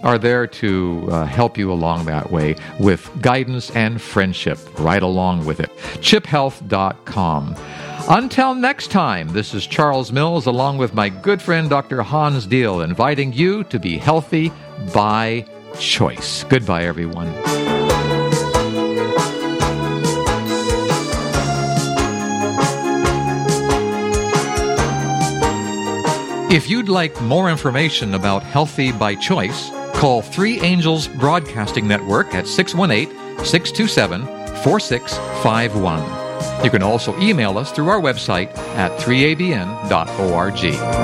are there to help you along that way with guidance and friendship right along with it. ChipHealth.com. Until next time, this is Charles Mills along with my good friend Dr. Hans Deal, inviting you to be healthy by choice. Goodbye, everyone. If you'd like more information about Healthy by Choice, call 3 Angels Broadcasting Network at 618-627-4651. You can also email us through our website at 3abn.org.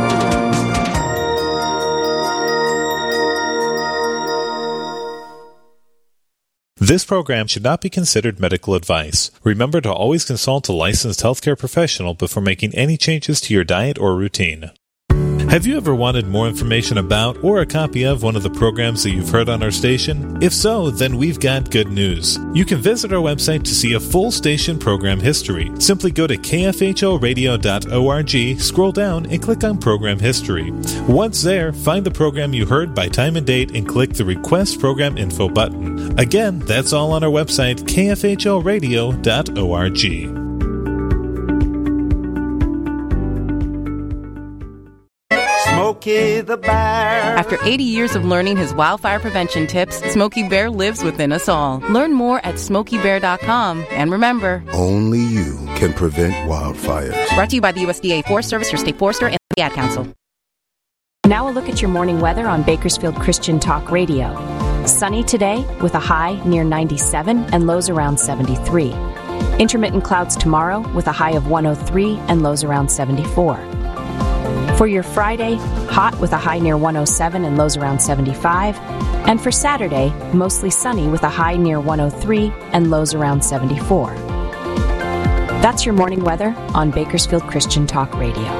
This program should not be considered medical advice. Remember to always consult a licensed healthcare professional before making any changes to your diet or routine. Have you ever wanted more information about or a copy of one of the programs that you've heard on our station? If so, then we've got good news. You can visit our website to see a full station program history. Simply go to kfholradio.org, scroll down, and click on Program History. Once there, find the program you heard by time and date and click the Request Program Info button. Again, that's all on our website, kfholradio.org. Smokey the Bear. After 80 years of learning his wildfire prevention tips, Smokey Bear lives within us all. Learn more at SmokeyBear.com. And remember, only you can prevent wildfires. Brought to you by the USDA Forest Service, your state forester, and the Ad Council. Now a look at your morning weather on Bakersfield Christian Talk Radio. Sunny today with a high near 97 and lows around 73. Intermittent clouds tomorrow with a high of 103 and lows around 74. For your Friday, hot with a high near 107 and lows around 75. And for Saturday, mostly sunny with a high near 103 and lows around 74. That's your morning weather on Bakersfield Christian Talk Radio.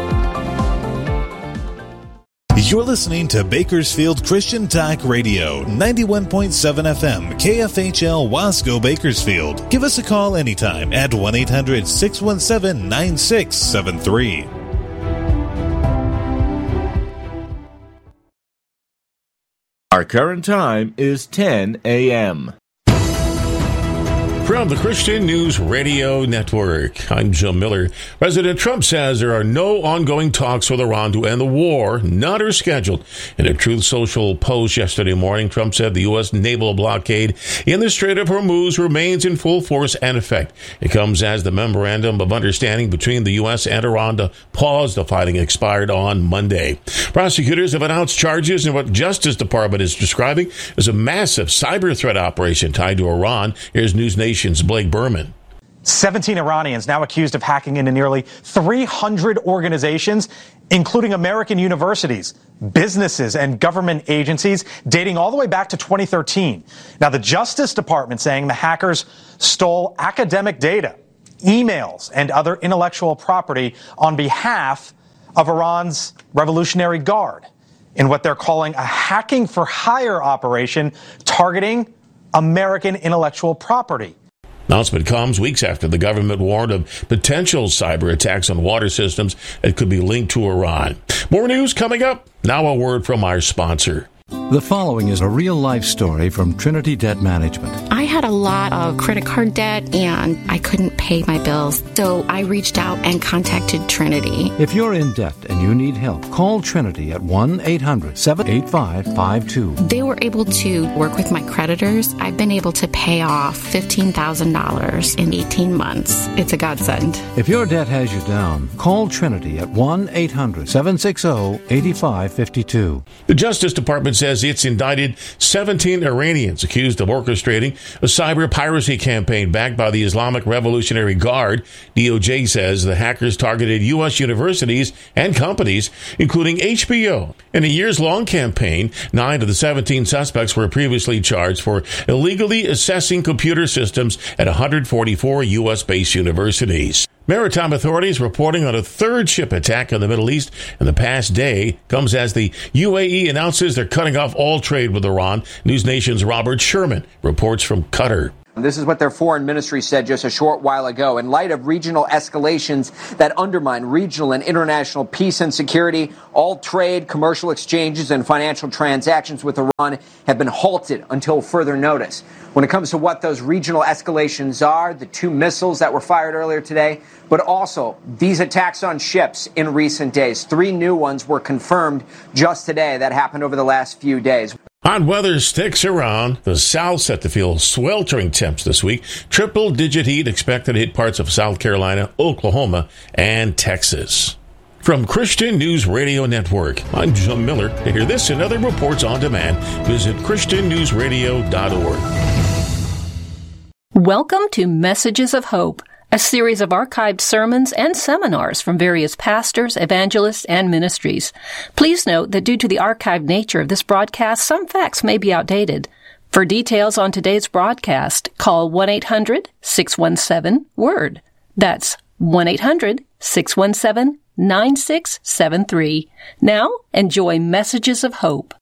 You're listening to Bakersfield Christian Talk Radio, 91.7 FM, KFHL Wasco, Bakersfield. Give us a call anytime at 1-800-617-9673. Our current time is 10 a.m. From the Christian News Radio Network, I'm Joe Miller. President Trump says there are no ongoing talks with Iran to end the war. None are scheduled. In a Truth Social post yesterday morning, Trump said the U.S. naval blockade in the Strait of Hormuz remains in full force and effect. It comes as the memorandum of understanding between the U.S. and Iran to pause the fighting expired on Monday. Prosecutors have announced charges in what Justice Department is describing as a massive cyber threat operation tied to Iran. Here's News Nation's Blake Berman. 17 Iranians now accused of hacking into nearly 300 organizations, including American universities, businesses, and government agencies, dating all the way back to 2013. Now, the Justice Department saying the hackers stole academic data, emails, and other intellectual property on behalf of Iran's Revolutionary Guard in what they're calling a hacking for hire operation targeting American intellectual property. Announcement comes weeks after the government warned of potential cyber attacks on water systems that could be linked to Iran. More news coming up. Now a word from our sponsor. The following is a real-life story from Trinity Debt Management. I had a lot of credit card debt, and I couldn't pay my bills, so I reached out and contacted Trinity. If you're in debt and you need help, call Trinity at 1-800-785-52. They were able to work with my creditors. I've been able to pay off $15,000 in 18 months. It's a godsend. If your debt has you down, call Trinity at 1-800-760-8552. The Justice Department says it's indicted 17 Iranians accused of orchestrating a cyber piracy campaign backed by the Islamic Revolutionary Guard. DOJ says the hackers targeted U.S. universities and companies, including HBO. In a years-long campaign, 9 of the 17 suspects were previously charged for illegally accessing computer systems at 144 U.S.-based universities. Maritime authorities reporting on a third ship attack in the Middle East in the past day comes as the UAE announces they're cutting off all trade with Iran. News Nation's Robert Sherman reports from Qatar. This is what their foreign ministry said just a short while ago. In light of regional escalations that undermine regional and international peace and security, all trade, commercial exchanges, and financial transactions with Iran have been halted until further notice. When it comes to what those regional escalations are, the 2 missiles that were fired earlier today, but also these attacks on ships in recent days. 3 new ones were confirmed just today. That happened over the last few days. Hot weather sticks around. The South set to feel sweltering temps this week. Triple-digit heat expected to hit parts of South Carolina, Oklahoma, and Texas. From Christian News Radio Network, I'm Jim Miller. To hear this and other reports on demand, visit ChristianNewsRadio.org. Welcome to Messages of Hope, a series of archived sermons and seminars from various pastors, evangelists, and ministries. Please note that due to the archived nature of this broadcast, some facts may be outdated. For details on today's broadcast, call 1-800-617-WORD. That's 1-800-617-9673. Now, enjoy Messages of Hope.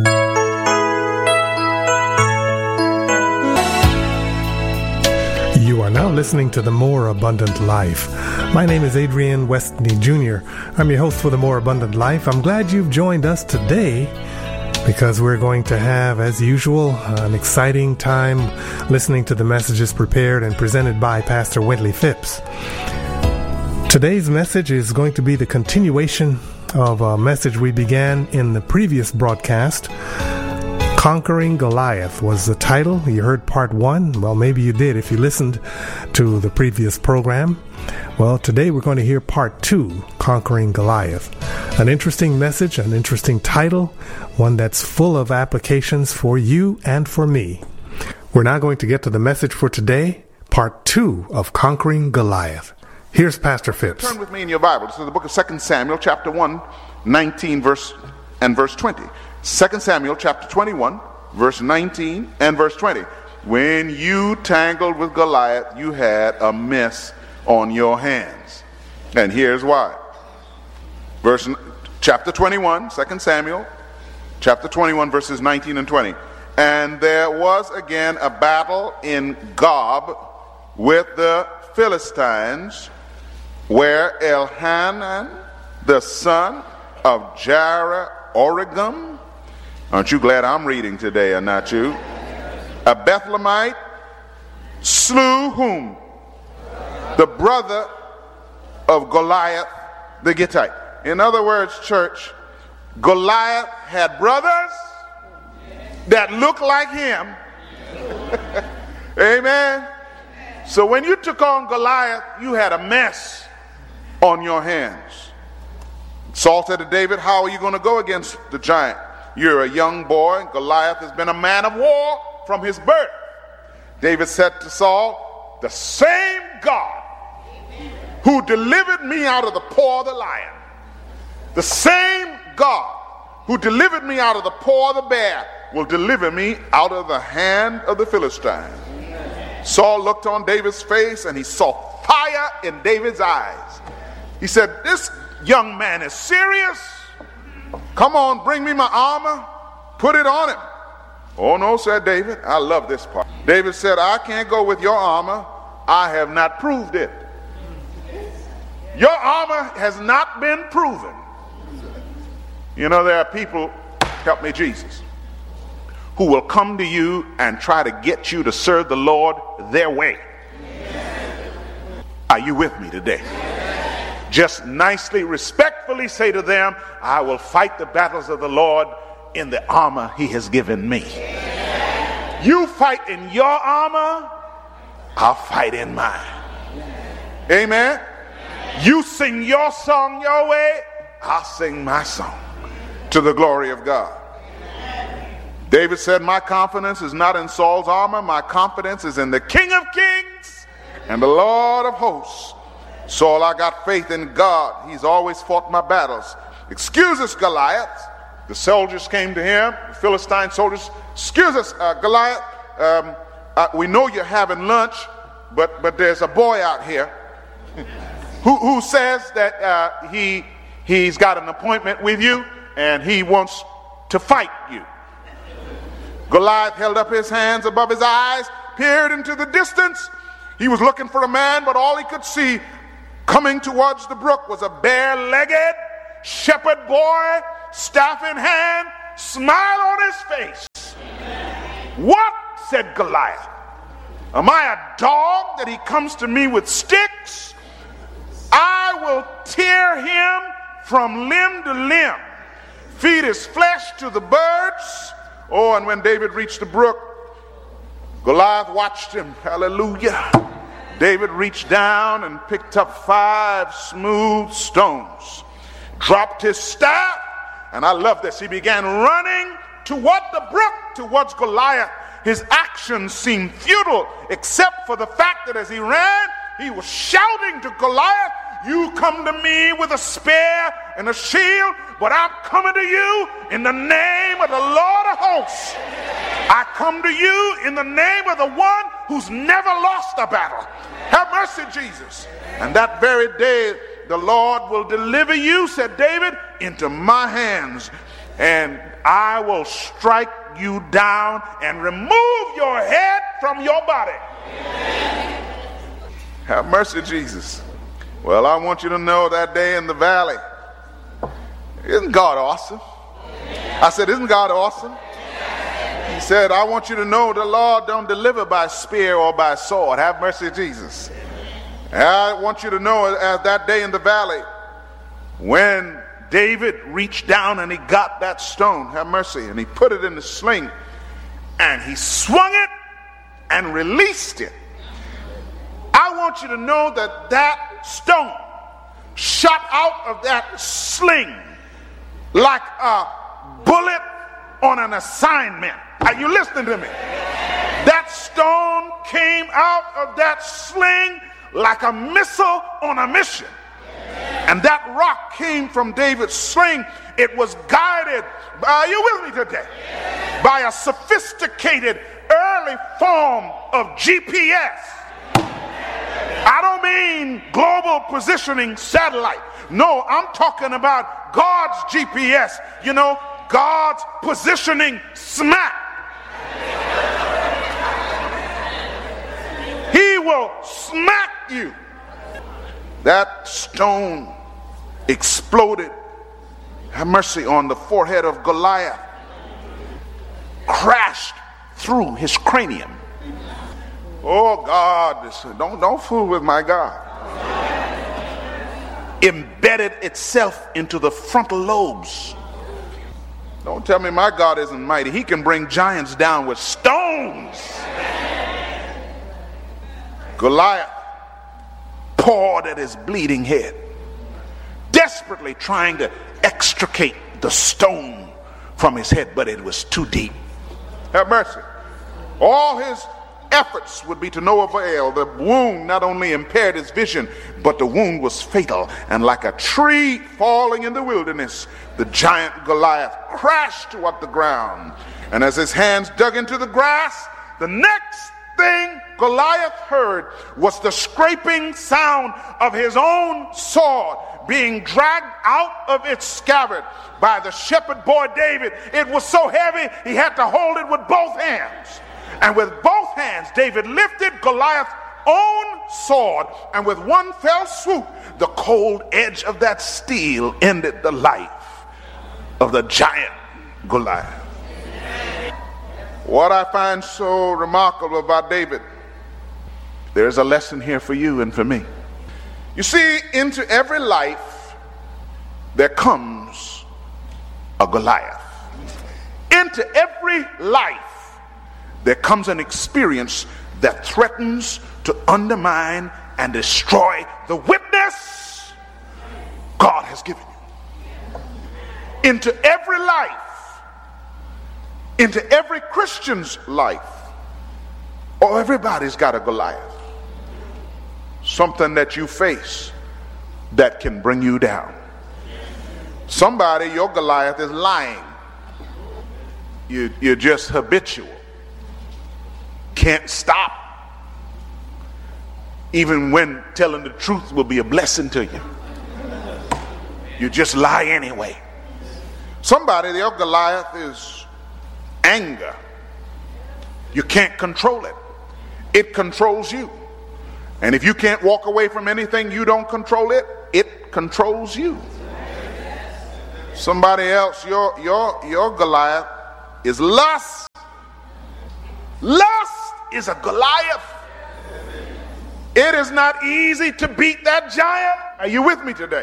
You are now listening to The More Abundant Life. My name is Adrian Westney Jr. I'm your host for The More Abundant Life. I'm glad you've joined us today because we're going to have, as usual, an exciting time listening to the messages prepared and presented by Pastor Wintley Phipps. Today's message is going to be the continuation of a message we began in the previous broadcast. Conquering Goliath was the title. You heard part 1. Well, maybe you did if you listened to the previous program. Well, today we're going to hear part 2, Conquering Goliath. An interesting message, an interesting title, one that's full of applications for you and for me. We're now going to get to the message for today, part 2 of Conquering Goliath. Here's Pastor Phipps. Turn with me in your Bible to the book of 2 Samuel, chapter 1, 19 verse 20. 2 Samuel chapter 21, verse 19 and verse 20. When you tangled with Goliath, you had a mess on your hands. And here's why. Chapter 21, 2 Samuel, chapter 21, verses 19 and 20. And there was again a battle in Gob with the Philistines, where Elhanan, the son of Oregam. Aren't you glad I'm reading today or not you? A Bethlehemite slew whom? The brother of Goliath the Gittite. In other words, church, Goliath had brothers that looked like him. Amen. So when you took on Goliath, you had a mess on your hands. Saul said to David, how are you going to go against the giant? You're a young boy. Goliath has been a man of war from his birth. David said to Saul, the same God who delivered me out of the paw of the lion, the same God who delivered me out of the paw of the bear will deliver me out of the hand of the Philistine. Saul looked on David's face and he saw fire in David's eyes. He said, this young man is serious. Come on, bring me my armor. Put it on him. Oh no, said David. I love this part. David said, I can't go with your armor. I have not proved it. Your armor has not been proven. You know, there are people, help me Jesus, who will come to you and try to get you to serve the Lord their way. Are you with me today? Just nicely, respectfully say to them, I will fight the battles of the Lord in the armor he has given me. You fight in your armor, I'll fight in mine. Amen. You sing your song your way, I'll sing my song to the glory of God. David said, my confidence is not in Saul's armor. My confidence is in the King of Kings and the Lord of hosts. Saul, I got faith in God. He's always fought my battles. Excuse us, Goliath. The soldiers came to him, the Philistine soldiers. Excuse us, Goliath. We know you're having lunch, but there's a boy out here who says that he's got an appointment with you and he wants to fight you. Goliath held up his hands above his eyes, peered into the distance. He was looking for a man, but all he could see coming towards the brook was a bare-legged shepherd boy, staff in hand, smile on his face. What? Said Goliath. Am I a dog that he comes to me with sticks? I will tear him from limb to limb, feed his flesh to the birds. Oh, and when David reached the brook, Goliath watched him. Hallelujah. David reached down and picked up 5 smooth stones, dropped his staff, and I love this. He began running toward the brook, towards Goliath. His actions seemed futile, except for the fact that as he ran, he was shouting to Goliath, you come to me with a spear and a shield, but I'm coming to you in the name of the Lord of hosts. I come to you in the name of the one who's never lost a battle. Have mercy, Jesus. And that very day, the Lord will deliver you, said David, into my hands, and I will strike you down and remove your head from your body. Have mercy, Jesus. Well, I want you to know that day in the valley, isn't God awesome? I said, isn't God awesome? He said, I want you to know the Lord don't deliver by spear or by sword. Have mercy, Jesus. And I want you to know that day in the valley, when David reached down and he got that stone, have mercy, and he put it in the sling, and he swung it and released it. I want you to know that that stone shot out of that sling like a bullet on an assignment. Are you listening to me? That stone came out of that sling like a missile on a mission. And that rock came from David's sling. It was guided, are you with me today? By a sophisticated early form of GPS. I don't mean global positioning satellite. No, I'm talking about God's GPS. You know, God's positioning smack. He will smack you. That stone exploded, have mercy, on the forehead of Goliath, crashed through his cranium. Oh God, don't fool with my God. Embedded itself into the frontal lobes. Don't tell me my God isn't mighty. He can bring giants down with stones. Goliath pawed at his bleeding head, desperately trying to extricate the stone from his head, but it was too deep. Have mercy. All his efforts would be to no avail. The wound not only impaired his vision, but the wound was fatal, and like a tree falling in the wilderness, the giant Goliath crashed toward the ground. And as his hands dug into the grass, the next thing Goliath heard was the scraping sound of his own sword being dragged out of its scabbard by the shepherd boy David. It was so heavy he had to hold it with both hands. And with both hands, David lifted Goliath's own sword, and with one fell swoop, the cold edge of that steel ended the life of the giant Goliath. What I find so remarkable about David, there's a lesson here for you and for me. You see, into every life, there comes a Goliath. Into every life, there comes an experience that threatens to undermine and destroy the witness God has given you. Into every life, into every Christian's life, everybody's got a Goliath. Something that you face that can bring you down. Somebody, your Goliath is lying. You're just habitual. Can't stop. Even when telling the truth will be a blessing to you, you just lie anyway. Somebody, your Goliath is anger. You can't control it. it controls you. And if you can't walk away from anything, you don't control it, it controls you. Somebody else, your Goliath is lust. Lust is a Goliath. It is not easy to beat that giant. Are you with me today?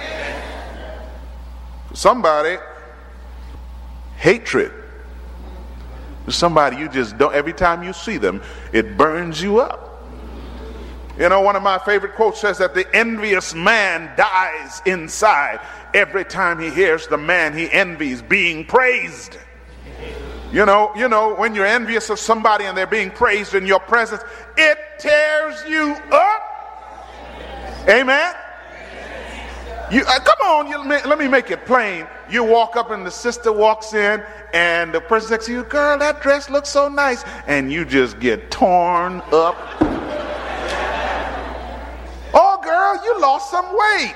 Somebody, hatred. Somebody you just don't, every time you see them, it burns you up. You know, one of my favorite quotes says that the envious man dies inside every time he hears the man he envies being praised. You know, when you're envious of somebody and they're being praised in your presence, it tears you up. Amen. Come on, let me make it plain. You walk up and the sister walks in and the person next to you, girl, that dress looks so nice. And you just get torn up. Oh, girl, you lost some weight.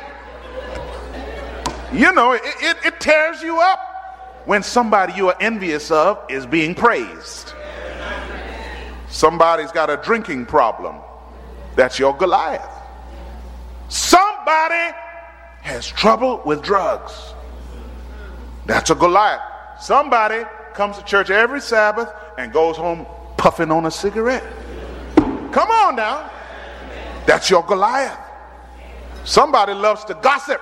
You know, it tears you up when somebody you are envious of is being praised. Somebody's got a drinking problem. That's your Goliath. Somebody has trouble with drugs. That's a Goliath. Somebody comes to church every Sabbath and goes home puffing on a cigarette. Come on now. That's your Goliath. Somebody loves to gossip.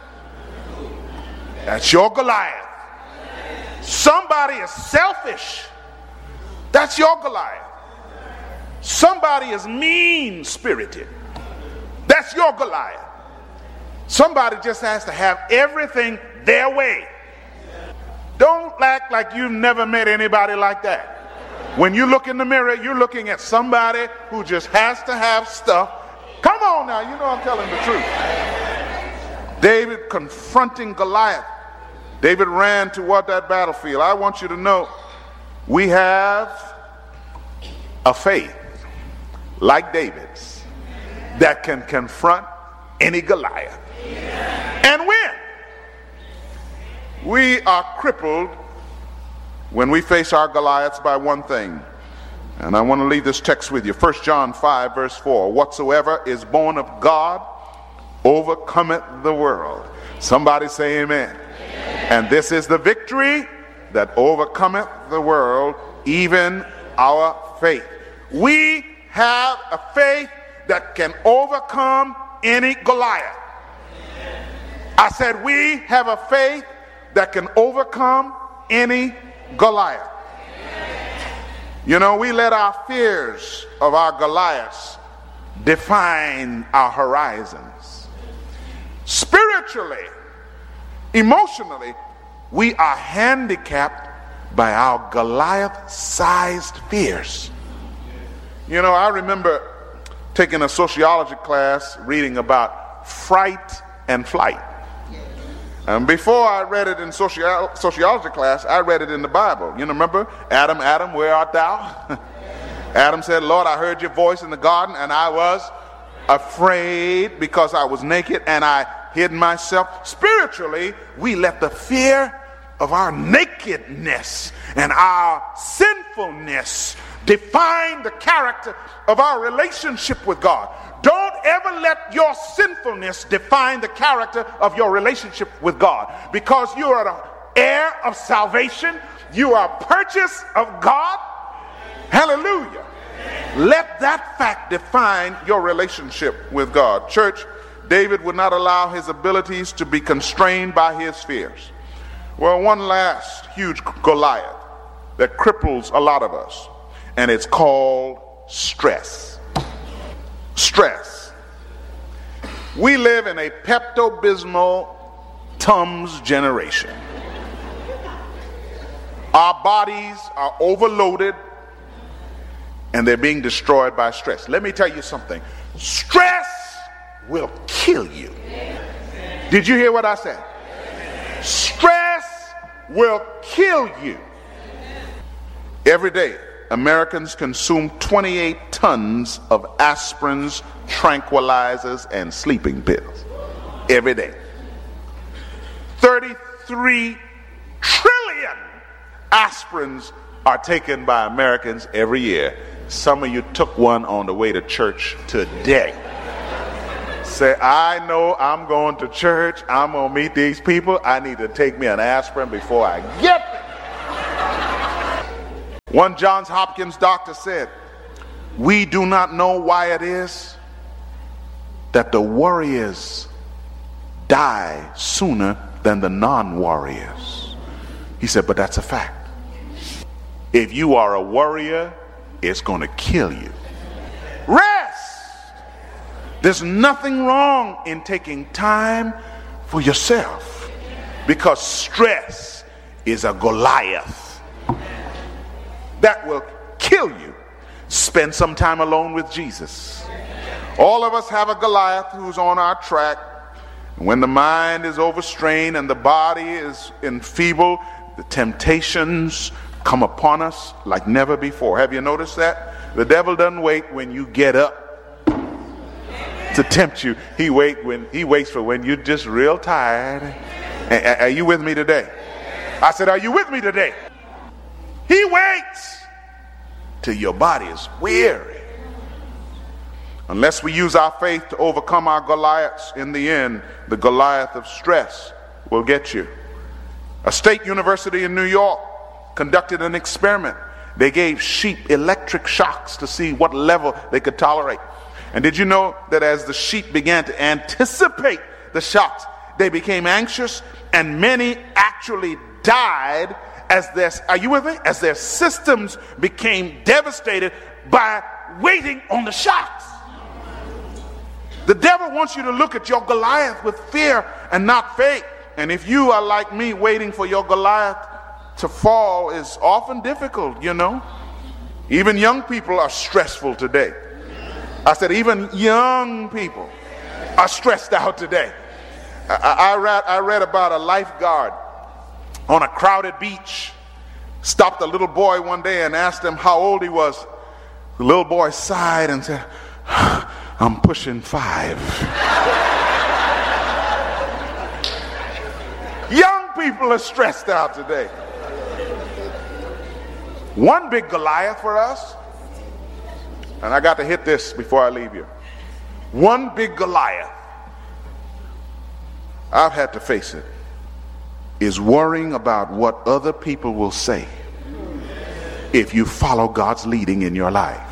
That's your Goliath. Somebody is selfish. That's your Goliath. Somebody is mean-spirited. That's your Goliath. Somebody just has to have everything their way. Don't act like you've never met anybody like that. When you look in the mirror, you're looking at somebody who just has to have stuff. Come on now, you know I'm telling the truth. David confronting Goliath. David ran toward that battlefield. I want you to know we have a faith like David's that can confront any Goliath and win. We are crippled when we face our Goliaths by one thing. And I want to leave this text with you. 1 John 5 verse 4. Whatsoever is born of God overcometh the world. Somebody say amen. And this is the victory that overcometh the world, even our faith. We have a faith that can overcome any Goliath. I said we have a faith that can overcome any Goliath. You know, we let our fears of our Goliaths define our horizons. Spiritually, emotionally, we are handicapped by our Goliath-sized fears. You know, I remember taking a sociology class reading about fright and flight. And before I read it in sociology class, I read it in the Bible. You know, remember? Adam, where art thou? Adam said, Lord, I heard your voice in the garden, and I was afraid because I was naked, and I hid myself. Spiritually, we let the fear of our nakedness and our sinfulness define the character of our relationship with God. Don't ever let your sinfulness define the character of your relationship with God, because you are the heir of salvation. You are purchased of God. Hallelujah. Let that fact define your relationship with God. Church, David would not allow his abilities to be constrained by his fears. Well, one last huge Goliath that cripples a lot of us, and it's called stress. Stress. We live in a Pepto-Bismol Tums generation. Our bodies are overloaded and they're being destroyed by stress. Let me tell you something. Stress will kill you. Did you hear what I said? Stress will kill you. Every day, Americans consume 28 tons of aspirins, tranquilizers, and sleeping pills every day. 33 trillion aspirins are taken by Americans every year. Some of you took one on the way to church today. Say, I know I'm going to church. I'm going to meet these people. I need to take me an aspirin before I get there. One Johns Hopkins doctor said, we do not know why it is that the warriors die sooner than the non-warriors. He said, but that's a fact. If you are a warrior, it's going to kill you. Rest. There's nothing wrong in taking time for yourself, because stress is a Goliath that will kill you. Spend some time alone with Jesus. All of us have a Goliath who's on our track. When the mind is overstrained and the body is enfeebled, the temptations come upon us like never before. Have you noticed that? The devil doesn't wait when you get up to tempt you. He waits for when you're just real tired. Are you with me today? I said, are you with me today? He waits till your body is weary. Unless we use our faith to overcome our Goliaths, in the end, the Goliath of stress will get you. A state university in New York conducted an experiment. They gave sheep electric shocks to see what level they could tolerate. And did you know that as the sheep began to anticipate the shocks, they became anxious, and many actually died as their systems became devastated by waiting on the shocks. The devil wants you to look at your Goliath with fear and not faith. And if you are like me, waiting for your Goliath to fall is often difficult, you know. Even young people are stressful today. I said even young people are stressed out today. I read about a lifeguard on a crowded beach. Stopped a little boy one day and asked him how old he was. The little boy sighed and said, I'm pushing 5. Young people are stressed out today. One big Goliath for us, and I got to hit this before I leave you. One big Goliath, I've had to face it, is worrying about what other people will say if you follow God's leading in your life.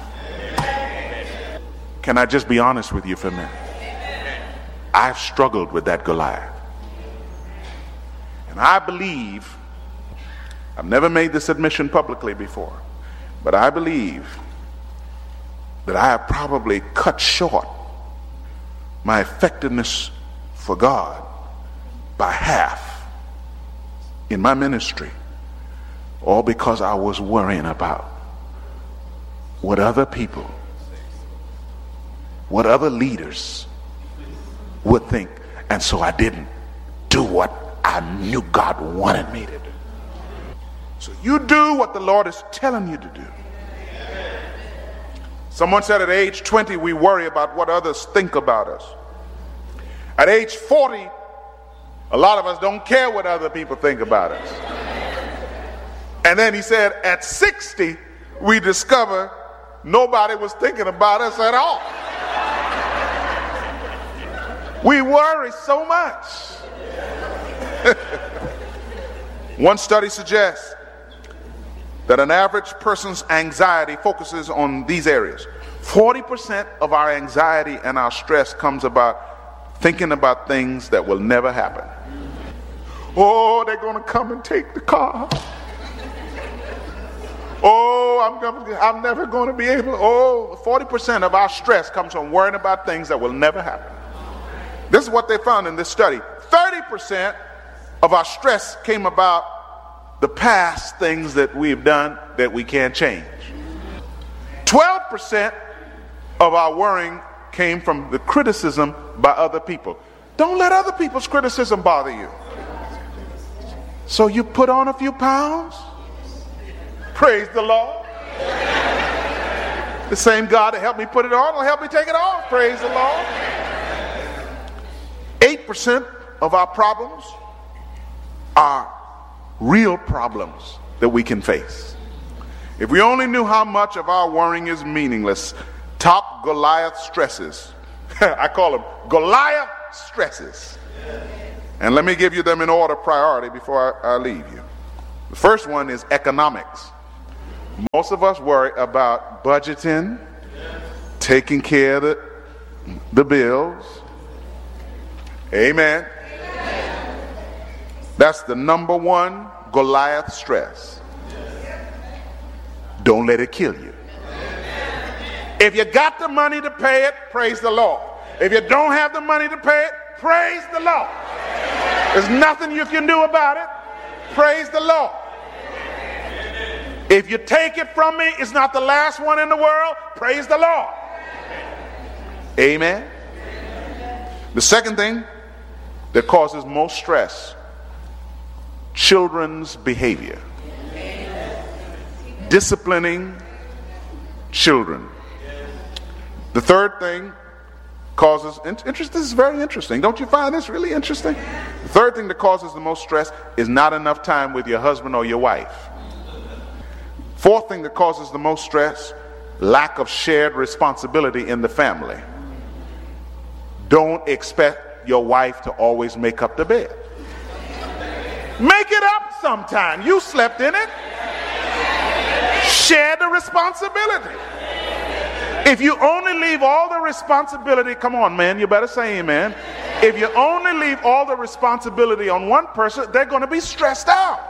Can I just be honest with you for a minute? I've struggled with that Goliath. And I believe, I've never made this admission publicly before, but I believe that I have probably cut short my effectiveness for God by half in my ministry, all because I was worrying about what other people, what other leaders would think. And so I didn't do what I knew God wanted me to do. So you do what the Lord is telling you to do. Someone said at age 20 we worry about what others think about us. At age 40, a lot of us don't care what other people think about us. And then he said at 60 we discover nobody was thinking about us at all. We worry so much. One study suggests that an average person's anxiety focuses on these areas. 40% of our anxiety and our stress comes about thinking about things that will never happen. Oh, they're going to come and take the car. Oh, I'm never going to be able. Oh, 40% of our stress comes from worrying about things that will never happen. This is what they found in this study. 30% of our stress came about the past things that we've done that we can't change. 12% of our worrying came from the criticism by other people. Don't let other people's criticism bother you. So you put on a few pounds? Praise the Lord. The same God that helped me put it on will help me take it off. Praise the Lord. 8% of our problems are real problems that we can face. If we only knew how much of our worrying is meaningless. Top Goliath stresses. I call them Goliath stresses. And let me give you them in order of priority before I leave you. The first one is economics. Most of us worry about budgeting, taking care of the bills. Amen. That's the number one Goliath stress. Don't let it kill you. If you got the money to pay it, praise the Lord. If you don't have the money to pay it, praise the Lord. There's nothing you can do about it. Praise the Lord. If you take it from me, it's not the last one in the world. Praise the Lord. Amen. The second thing that causes most stress, children's behavior. Disciplining children. The third thing causes, this is very interesting. Don't you find this really interesting? The third thing that causes the most stress is not enough time with your husband or your wife. Fourth thing that causes the most stress, lack of shared responsibility in the family. Don't expect your wife to always make up the bed. Make it up sometime. You slept in it. Share the responsibility. If you only leave all the responsibility, come on, man, you better say amen. If you only leave all the responsibility on one person, they're going to be stressed out.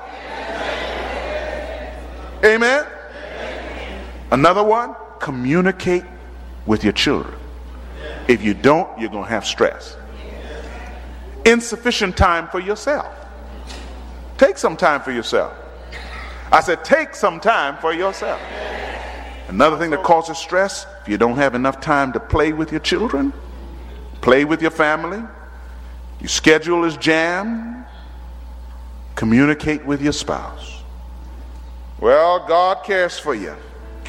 Amen. Another one, communicate with your children. If you don't, you're going to have stress. Insufficient time for yourself. Take some time for yourself. I said, take some time for yourself. Another thing that causes stress, if you don't have enough time to play with your children, play with your family, your schedule is jammed, communicate with your spouse. Well, God cares for you.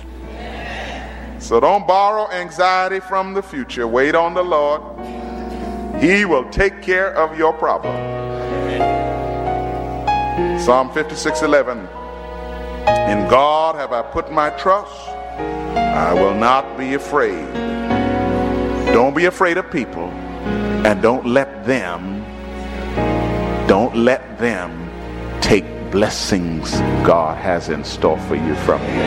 So don't borrow anxiety from the future. Wait on the Lord. He will take care of your problem. Psalm 56:11. In God have I put my trust. I will not be afraid. Don't be afraid of people, and don't let them take blessings God has in store for you from you.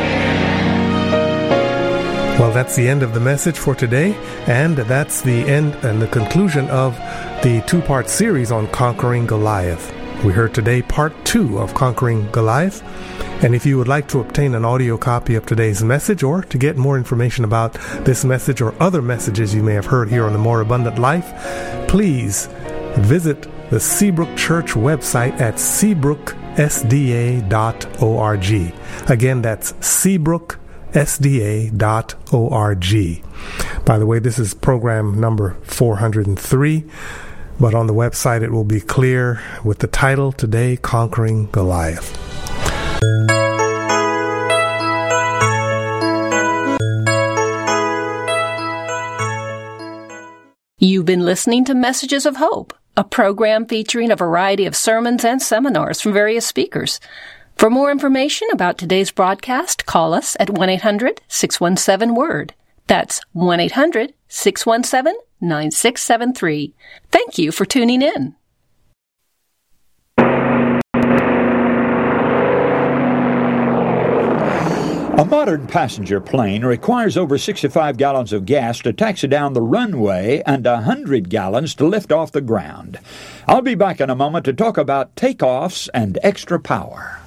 Well, that's the end of the message for today, and that's the end and the conclusion of the two-part series on Conquering Goliath. We heard today part 2 of Conquering Goliath. And if you would like to obtain an audio copy of today's message, or to get more information about this message or other messages you may have heard here on The More Abundant Life, please visit the Seabrook Church website at seabrook.sda.org. Again, that's seabrook.sda.org. By the way, this is program number 403. But on the website, it will be clear with the title today, Conquering Goliath. You've been listening to Messages of Hope, a program featuring a variety of sermons and seminars from various speakers. For more information about today's broadcast, call us at 1-800-617-WORD. That's 1-800-617-9673. Thank you for tuning in. A modern passenger plane requires over 65 gallons of gas to taxi down the runway and 100 gallons to lift off the ground. I'll be back in a moment to talk about takeoffs and extra power.